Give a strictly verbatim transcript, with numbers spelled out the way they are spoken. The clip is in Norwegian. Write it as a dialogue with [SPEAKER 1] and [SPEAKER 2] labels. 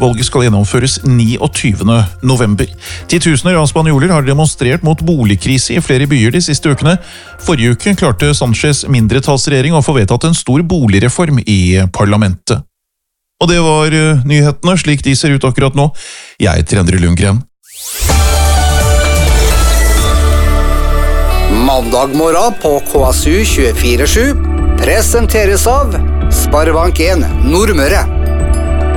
[SPEAKER 1] Valget skal gjennomføres niogtyvende november. Titusener av spanjoler har demonstrert mot boligkrise i flere byer de siste ukene. Forrige uke klarte Sanchez mindretallsregjering å få vedtatt en stor boligreform i parlamentet. Og det var nyhetene slik de ser ut akkurat nå. Jeg heter Endre Lundgren.
[SPEAKER 2] Mandag morgen på K S U tjuefire sju presenteres av Sparebank en Nordmøre.